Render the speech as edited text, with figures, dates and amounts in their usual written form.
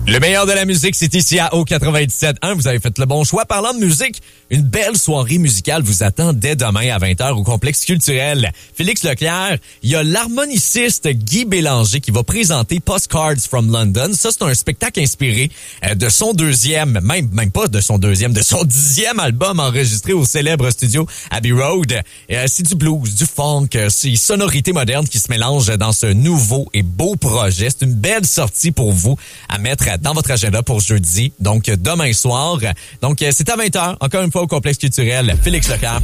Le meilleur de la musique, c'est ici à O97.1. Vous avez fait le bon choix. Parlant de musique, une belle soirée musicale vous attend dès demain à 20h au Complexe culturel Félix Leclerc. Il y a l'harmoniciste Guy Bélanger qui va présenter Postcards from London. Ça, c'est un spectacle inspiré de son deuxième, même pas de son deuxième, de son 10e album enregistré au célèbre studio Abbey Road. C'est du blues, du funk, c'est sonorités modernes qui se mélangent dans ce nouveau et beau projet. C'est une belle sortie pour vous à mettre dans votre agenda pour jeudi, donc demain soir. Donc, c'est à 20h, encore une fois au Complexe culturel Félix Leclerc.